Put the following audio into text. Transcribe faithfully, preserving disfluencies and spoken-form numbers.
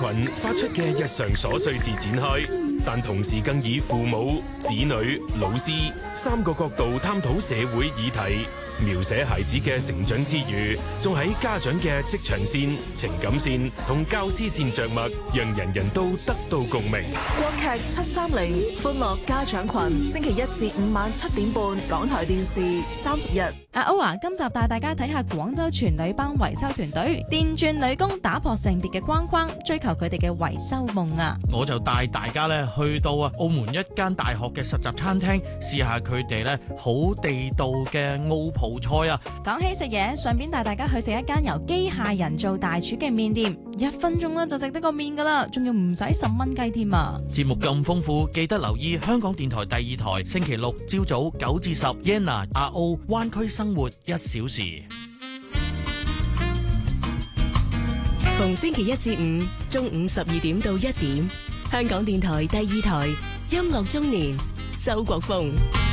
群發出嘅日常瑣碎事展開，但同時更以父母、子女、老師三個角度探討社會議題，描寫孩子嘅成長之餘，仲喺家長嘅職場線、情感線同教師線着墨，讓人人都得到共鳴。 國劇七三零歡樂家長群，星期一至五晚七點半，港台電視三十日。 阿歐啊，今集帶大家睇下廣州全女班維修團隊電鑽女工打破性別嘅框框，追求佢哋嘅維修夢啊！ 我就帶大家咧去到啊澳門一間大學嘅實習餐廳，試下佢哋咧好地道嘅澳葡菜啊！ 講起食嘢，順便帶大家去食一間由機械人做大廚嘅麵店，一分鐘咧就食得個麵噶啦，仲要唔使十蚊雞添啊！ 節目咁豐富，記得留意香港電台第二台，星期六朝早九至十 Yenna 阿澳灣區生活一小時， 逢星期一至五中午十二點到一點，香港電台第二台音樂中年，周國峰。